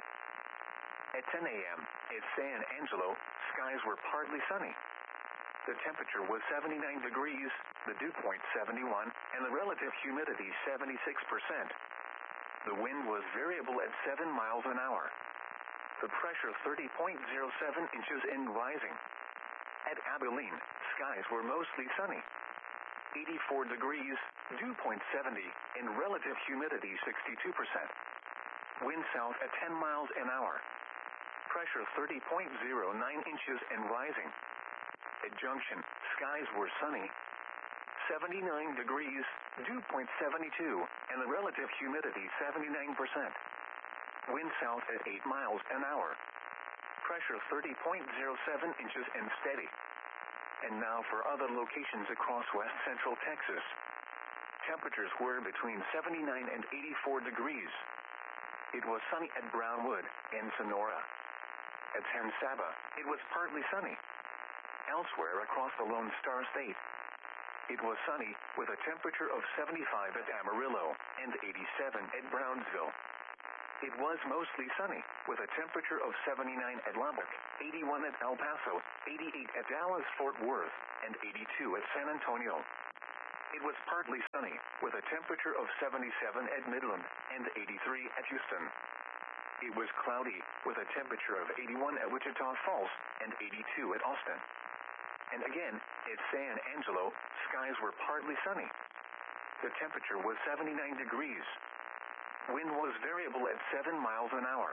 At ten a.m., at San Angelo, skies were partly sunny. The temperature was seventy-nine degrees, the dew point seventy-one, and the relative humidity seventy-six percent. The wind was variable at seven miles an hour. The pressure thirty point zero seven inches and rising. At Abilene, skies were mostly sunny. eighty-four degrees, dew point seventy, and relative humidity sixty-two percent. Wind south at ten miles an hour. Pressure thirty point zero nine inches and rising. At Junction, skies were sunny. seventy-nine degrees, dew point seventy-two, and the relative humidity seventy-nine percent. Wind south at eight miles an hour. Pressure thirty point zero seven inches and steady. And now for other locations across west central Texas. Temperatures were between seventy-nine and eighty-four degrees. It was sunny at Brownwood and Sonora. At San Saba, it was partly sunny. Elsewhere across the Lone Star State, It was sunny, with a temperature of seventy-five at Amarillo, and eighty-seven at Brownsville. It was mostly sunny, with a temperature of seventy-nine at Lubbock, eighty-one at El Paso, eighty-eight at Dallas-Fort Worth, and eighty-two at San Antonio. It was partly sunny, with a temperature of seventy-seven at Midland, and eighty-three at Houston. It was cloudy, with a temperature of eighty-one at Wichita Falls, and eighty-two at Austin. And again, at San Angelo, skies were partly sunny. The temperature was seventy-nine degrees. Wind was variable at seven miles an hour.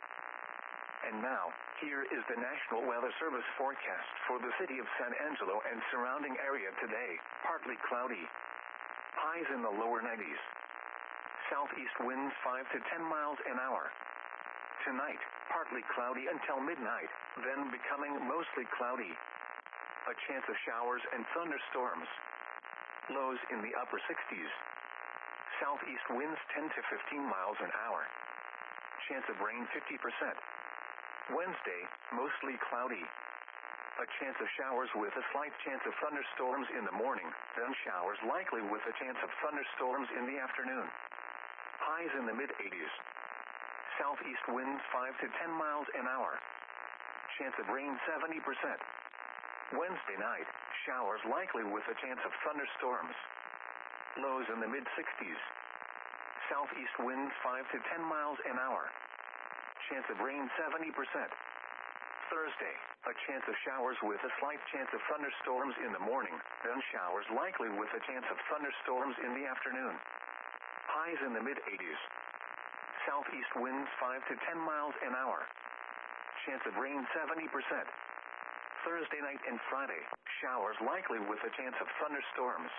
And now, here is the National Weather Service forecast for the city of San Angelo and surrounding area today. Partly cloudy. Highs in the lower nineties. Southeast winds five to ten miles an hour. Tonight, partly cloudy until midnight, then becoming mostly cloudy. A chance of showers and thunderstorms. Lows in the upper sixties. Southeast winds ten to fifteen miles an hour. Chance of rain fifty percent. Wednesday, mostly cloudy. A chance of showers with a slight chance of thunderstorms in the morning, then showers likely with a chance of thunderstorms in the afternoon. Highs in the mid-eighties. Southeast winds five to ten miles an hour. Chance of rain seventy percent. Wednesday night, showers likely with a chance of thunderstorms. Lows in the mid-sixties. Southeast winds five to ten miles an hour. Chance of rain seventy percent. Thursday, a chance of showers with a slight chance of thunderstorms in the morning, then showers likely with a chance of thunderstorms in the afternoon. Highs in the mid-eighties. Southeast winds five to ten miles an hour. Chance of rain seventy percent. Thursday night and Friday, showers likely with a chance of thunderstorms.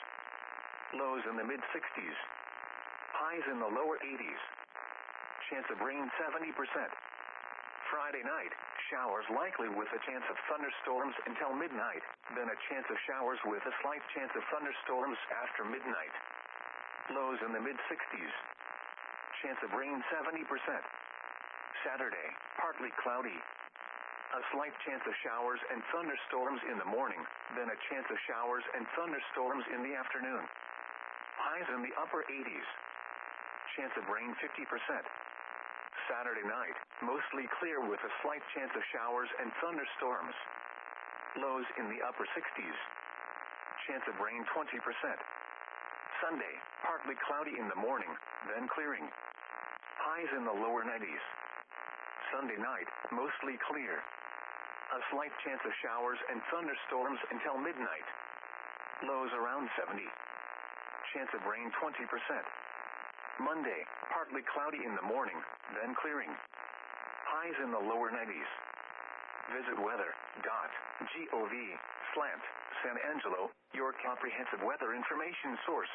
Lows in the mid-sixties. Highs in the lower eighties. Chance of rain seventy percent. Friday night, showers likely with a chance of thunderstorms until midnight, then a chance of showers with a slight chance of thunderstorms after midnight. Lows in the mid-sixties. Chance of rain seventy percent. Saturday, partly cloudy. A slight chance of showers and thunderstorms in the morning, then a chance of showers and thunderstorms in the afternoon. Highs in the upper eighties. Chance of rain fifty percent. Saturday night, mostly clear with a slight chance of showers and thunderstorms. Lows in the upper sixties. Chance of rain twenty percent. Sunday, partly cloudy in the morning, then clearing. Highs in the lower nineties. Sunday night, mostly clear. A slight chance of showers and thunderstorms until midnight. Lows around seventy. Chance of rain twenty percent. Monday, partly cloudy in the morning, then clearing. Highs in the lower nineties. Visit weather dot gov slash San Angelo, your comprehensive weather information source.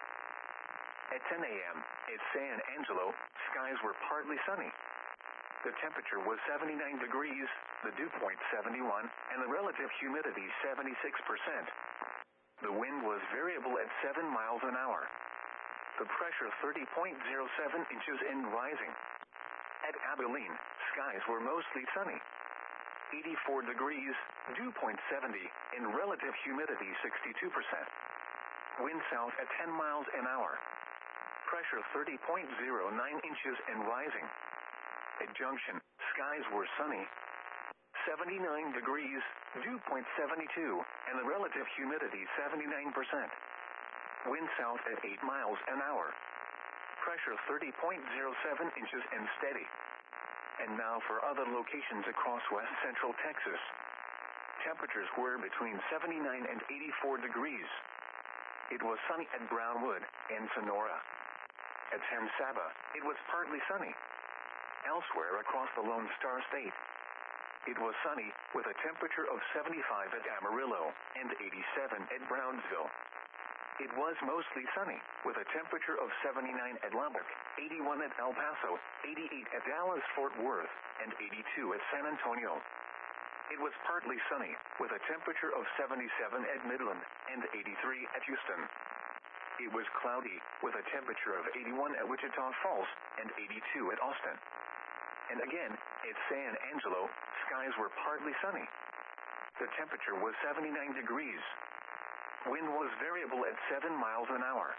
At ten a.m., at San Angelo, skies were partly sunny. The temperature was seventy-nine degrees, the dew point seventy-one, and the relative humidity seventy-six percent. The wind was variable at seven miles an hour. The pressure thirty point zero seven inches and rising. At Abilene, skies were mostly sunny. eighty-four degrees, dew point seventy, and relative humidity sixty-two percent. Wind south at ten miles an hour. Pressure thirty point zero nine inches and rising. At Junction, skies were sunny. seventy-nine degrees, dew point seventy-two, and the relative humidity seventy-nine percent. Wind south at eight miles an hour. Pressure thirty point zero seven inches and steady. And now for other locations across west central Texas. Temperatures were between seventy-nine and eighty-four degrees. It was sunny at Brownwood and Sonora. At San Saba, it was partly sunny. Elsewhere across the Lone Star State, it was sunny with a temperature of seventy-five at Amarillo and eighty-seven at Brownsville. It was mostly sunny, with a temperature of seventy-nine at Lubbock, eighty-one at El Paso, eighty-eight at Dallas-Fort Worth, and eighty-two at San Antonio. It was partly sunny, with a temperature of seventy-seven at Midland, and eighty-three at Houston. It was cloudy, with a temperature of eighty-one at Wichita Falls, and eighty-two at Austin. And again, at San Angelo, skies were partly sunny. The temperature was seventy-nine degrees. Wind was variable at seven miles an hour.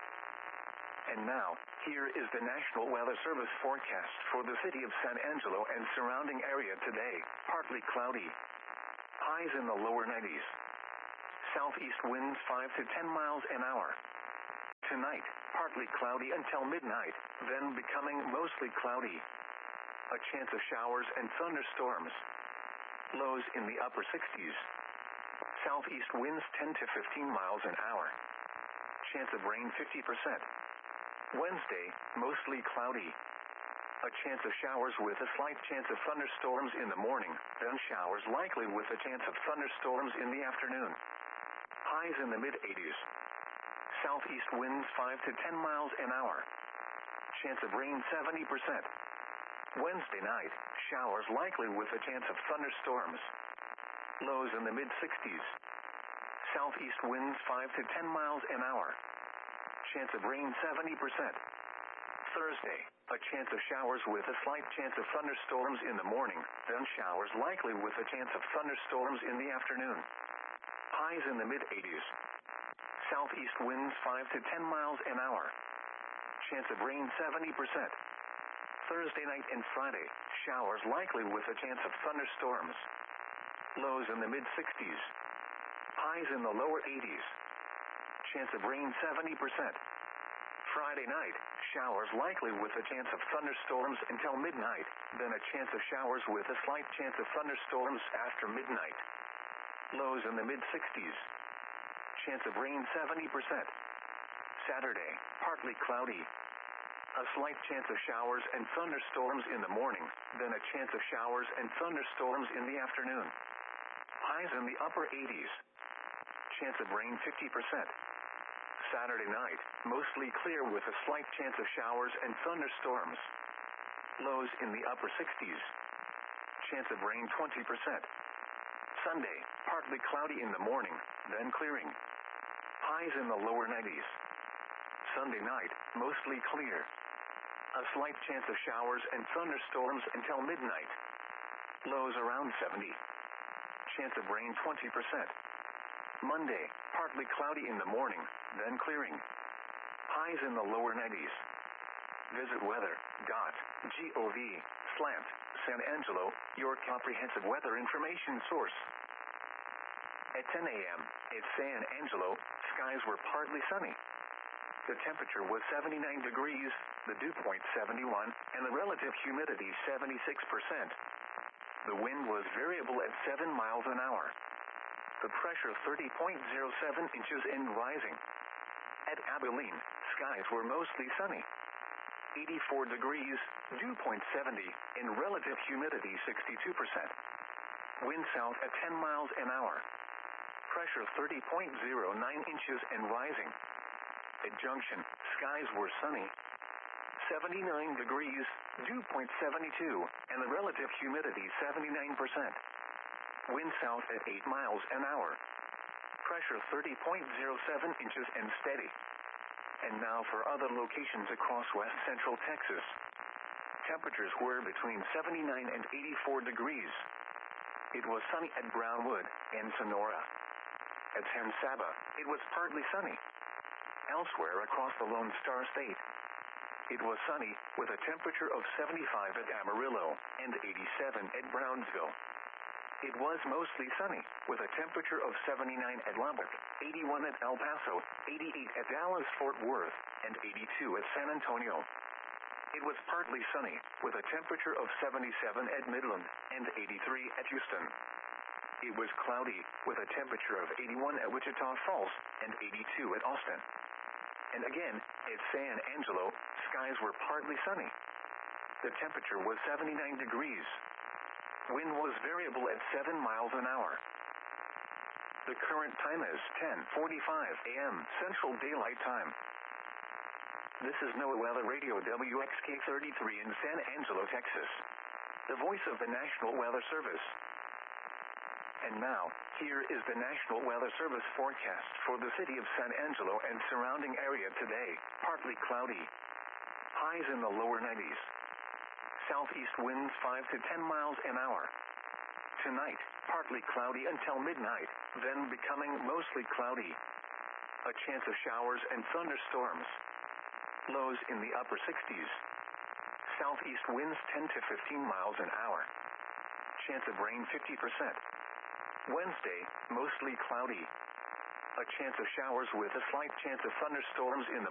And now, here is the National Weather Service forecast for the city of San Angelo and surrounding area today. Partly cloudy. Highs in the lower nineties. Southeast winds five to ten miles an hour. Tonight, partly cloudy until midnight, then becoming mostly cloudy. A chance of showers and thunderstorms. Lows in the upper sixties. Southeast winds ten to fifteen miles an hour. Chance of rain fifty percent. Wednesday, mostly cloudy. A chance of showers with a slight chance of thunderstorms in the morning, then showers likely with a chance of thunderstorms in the afternoon. Highs in the mid-eighties. Southeast winds five to ten miles an hour. Chance of rain seventy percent. Wednesday night, showers likely with a chance of thunderstorms. Lows in the mid-sixties. Southeast winds five to ten miles an hour. Chance of rain seventy percent. Thursday, a chance of showers with a slight chance of thunderstorms in the morning, then showers likely with a chance of thunderstorms in the afternoon. Highs in the mid-eighties. Southeast winds five to ten miles an hour. Chance of rain seventy percent. Thursday night and Friday, showers likely with a chance of thunderstorms. Lows in the mid-sixties. Highs in the lower eighties. Chance of rain seventy percent. Friday night, showers likely with a chance of thunderstorms until midnight, then a chance of showers with a slight chance of thunderstorms after midnight. Lows in the mid-sixties. Chance of rain seventy percent. Saturday, partly cloudy. A slight chance of showers and thunderstorms in the morning, then a chance of showers and thunderstorms in the afternoon. Highs in the upper eighties. Chance of rain fifty percent. Saturday night, mostly clear with a slight chance of showers and thunderstorms. Lows in the upper sixties. Chance of rain twenty percent. Sunday, partly cloudy in the morning, then clearing. Highs in the lower nineties. Sunday night, mostly clear. A slight chance of showers and thunderstorms until midnight. Lows around seventy. Chance of rain twenty percent. Monday, partly cloudy in the morning, then clearing. Highs in the lower nineties. Visit weather dot gov slash San Angelo, your comprehensive weather information source. At ten a.m. at San Angelo, skies were partly sunny. The temperature was seventy-nine degrees, the dew point seventy-one, and the relative humidity seventy-six percent. The wind was variable at seven miles an hour. The pressure thirty point zero seven inches and rising. At Abilene, skies were mostly sunny. eighty-four degrees, dew point seventy, and relative humidity sixty-two percent. Wind south at ten miles an hour. Pressure thirty point zero nine inches and rising. At Junction, skies were sunny. seventy-nine degrees, dew point seventy-two, and the relative humidity seventy-nine percent. Wind south at eight miles an hour. Pressure thirty point zero seven inches and steady. And now for other locations across west central Texas. Temperatures were between seventy-nine and eighty-four degrees. It was sunny at Brownwood and Sonora. At San Saba, it was partly sunny. Elsewhere across the Lone Star State, it was sunny with a temperature of seventy-five at Amarillo and eighty-seven at Brownsville. It was mostly sunny, with a temperature of seventy-nine at Lubbock, eighty-one at El Paso, eighty-eight at Dallas-Fort Worth, and eighty-two at San Antonio. It was partly sunny, with a temperature of seventy-seven at Midland, and eighty-three at Houston. It was cloudy, with a temperature of eighty-one at Wichita Falls, and eighty-two at Austin. And again, at San Angelo, skies were partly sunny. The temperature was seventy-nine degrees. Wind was variable at seven miles an hour. The current time is ten forty-five a.m. Central Daylight Time. This is NOAA Weather Radio W X K thirty-three in San Angelo, Texas. The voice of the National Weather Service. And now, here is the National Weather Service forecast for the city of San Angelo and surrounding area today. Partly cloudy. Highs in the lower nineties. Southeast winds five to ten miles an hour. Tonight, partly cloudy until midnight, then becoming mostly cloudy. A chance of showers and thunderstorms. Lows in the upper sixties. Southeast winds ten to fifteen miles an hour. Chance of rain fifty percent. Wednesday, mostly cloudy. A chance of showers with a slight chance of thunderstorms in the